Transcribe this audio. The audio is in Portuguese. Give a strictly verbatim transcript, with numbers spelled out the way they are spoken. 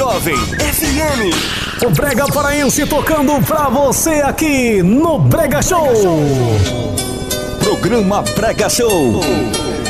Jovem F M. O Brega Paraense tocando pra você aqui no Brega Show. Programa Brega Show.